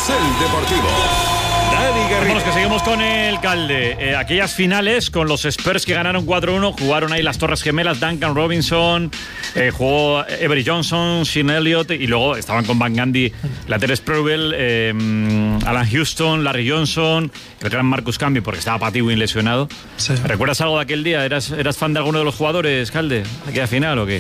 Carrusel Deportivo. Dani Garrido. Vámonos, que seguimos con el Calde. Aquellas finales con los Spurs que ganaron 4-1, jugaron ahí las Torres Gemelas, Duncan Robinson, jugó Avery Johnson, Sean Elliott, y luego estaban con Van Gundy, Latrell Sprewell, Alan Houston, Larry Johnson, el gran Marcus Camby, porque estaba Pat Ewing lesionado. Sí. ¿Recuerdas algo de aquel día? ¿Eras fan de alguno de los jugadores, Calde? ¿Aquella final o qué?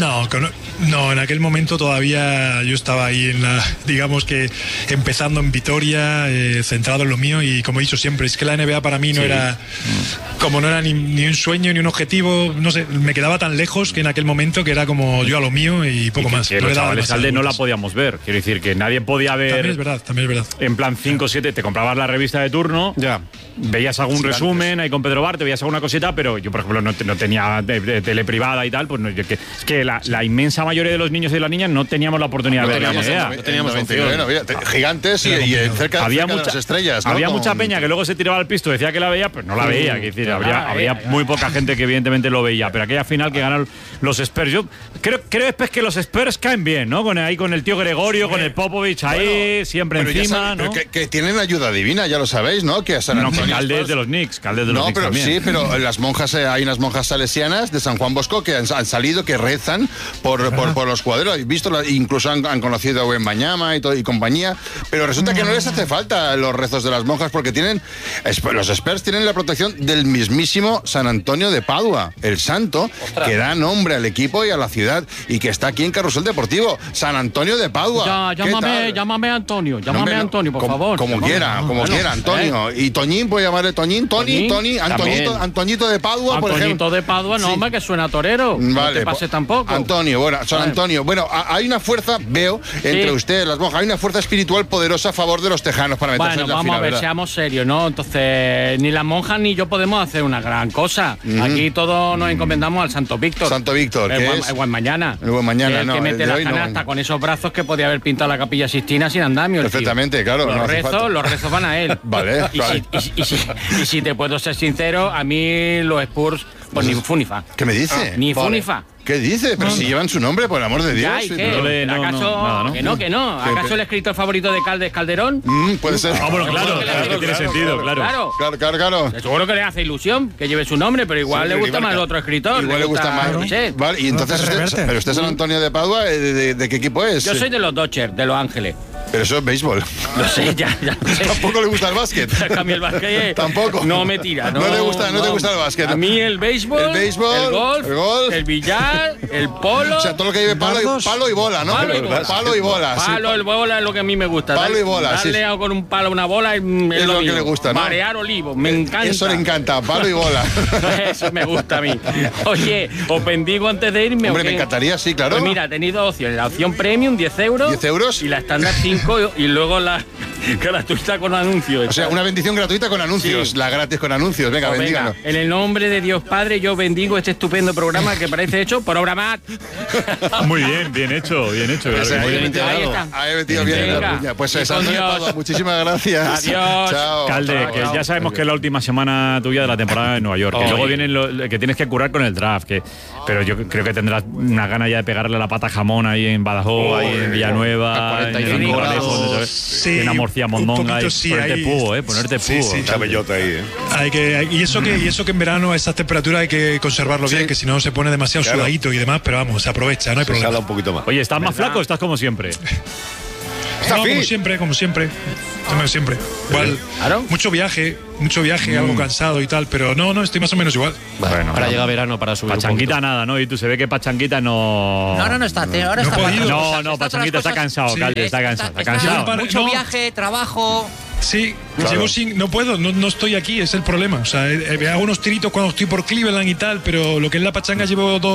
No, en aquel momento todavía yo estaba ahí digamos que empezando en Vitoria, centrado en lo mío, y como he dicho siempre, es que la NBA para mí no era ni un sueño ni un objetivo, no sé, me quedaba tan lejos que en aquel momento que era como yo a lo mío y poco más. Que los chavales, Calde, no la podíamos ver, quiero decir que nadie podía ver. También es verdad. En plan 5 o 7, te comprabas la revista de turno, ya veías algún resumen ahí con Pedro Bart, veías alguna cosita, pero yo, por ejemplo, no tenía tele privada y tal, pues es que la inmensa mayoría de los niños y de las niñas no teníamos la oportunidad de ver la NBA. No teníamos gigantes y cerca de las estrellas, ¿no? Había mucha peña que luego se tiraba al pisto, decía que la veía, pero no la veía. Es decir, habría muy poca gente que evidentemente lo veía, pero aquella final que ganaron los Spurs, yo creo que los Spurs caen bien, ¿no? Con el tío Gregorio, con el Popovich ahí, siempre encima, ¿no? Que tienen ayuda divina, ya lo sabéis, ¿no? Que a San Antonio Calde de los Knicks, también. Sí, pero las monjas, hay unas monjas salesianas de San Juan Bosco que han salido, que rezan por los jugadores. Incluso han conocido a Wembanyama y compañía, pero resulta que no les hace falta los rezos de las monjas porque los Spurs tienen la protección del mismísimo San Antonio de Padua, el santo. ¡Ostras! Que da nombre al equipo y a la ciudad y que está aquí en Carrusel Deportivo. San Antonio de Padua. Llámame Antonio, Antonio, por favor. Como quiera, Antonio. Y Toñín, puede llamarle Toñín, Tony, Antoñito de Padua, por ejemplo. Antoñito de Padua, no, hombre, que suena torero. Vale, no te pases tampoco. Antonio, San Antonio. Bueno, hay una fuerza, veo, entre ustedes, las monjas, hay una fuerza espiritual poderosa a favor de los tejanos para meterse en la final. Vamos a ver, ¿verdad? seamos serios, ¿no? Entonces, ni las monjas ni yo podemos hacer una gran cosa. Aquí todos nos encomendamos al Santo Víctor. Santo Víctor, el buen mañana. El buen mañana, el que mete la canasta con esos brazos que podía haber pintado la Capilla Sixtina sin andamio. Perfectamente, claro. Los rezos van a él. Vale, y si te puedo ser sincero, a mí los Spurs, pues ni fu ni fa. ¿Qué me dice? Ni fu ni fa. ¿Qué dice? Pero si llevan su nombre, por el amor de Dios. Ya, ¿y qué? ¿Acaso que no? ¿Acaso el escritor favorito de Calde es Calderón? Puede ser. Bueno, claro, que tiene sentido, claro. Seguro que le hace ilusión que lleve su nombre, pero igual le gusta más el otro escritor. Igual le gusta más. Vale, y entonces pero usted es San Antonio de Padua, ¿de qué equipo es? Yo soy de los Dodgers, de Los Ángeles. Pero eso es béisbol. Lo sé, ya lo sé. Tampoco le gusta el básquet. A mí el básquet tampoco. No me tira. No te gusta el básquet. A mí el béisbol, el golf, el billar, el polo. O sea, todo lo que lleve palo y bola, ¿no? Palo y bola. Palo y bola es lo que a mí me gusta. Palo y bola. Darle con un palo a una bola es lo que le gusta, ¿no? Marear olivos, me encanta. Eso le encanta, palo y bola. Eso me gusta a mí. Oye, os bendigo antes de irme. Hombre, me encantaría, sí, claro. Pues mira, he tenido opciones. La opción premium, 10 euros. 10 euros. Y la estándar 5 y luego la gratuita con anuncios. O sea, una bendición gratuita con anuncios. Sí. La gratis con anuncios. Venga, bendíganos. En el nombre de Dios Padre, yo bendigo este estupendo programa que parece hecho por obra más. Muy bien hecho. Pues ahí está. Ahí metido bien en la puña. Pues muchísimas gracias. Adiós. Chao. Calde, que ya sabemos que es la última semana tuya de la temporada en Nueva York. Que luego vienen que tienes que curar con el draft. Pero yo creo que tendrás una gana ya de pegarle la pata jamón ahí en Badajoz, ahí en Villanueva, en Corralejo, sí, en Murcia, Mondonga, ponerte púo. Sí, chabellote ahí, y eso que en verano a esas temperaturas hay que conservarlo bien, que si no se pone demasiado sudadito y demás, pero vamos, se aprovecha, no hay problema. Se un poquito más. Oye, ¿estás más flaco o estás como siempre? Como siempre. Igual, mucho viaje, algo cansado y tal, pero no, estoy más o menos igual. Bueno, ahora llega verano para subir Pachanguita nada, ¿no? Y tú se ve que Pachanguita no... No está, ahora está podido. No, Pachanguita está cansado, Calde, está cansado. Mucho viaje, trabajo... Sí, llego no puedo, no estoy aquí, es el problema. O sea, hago unos tiritos cuando estoy por Cleveland y tal, pero lo que es la pachanga llevo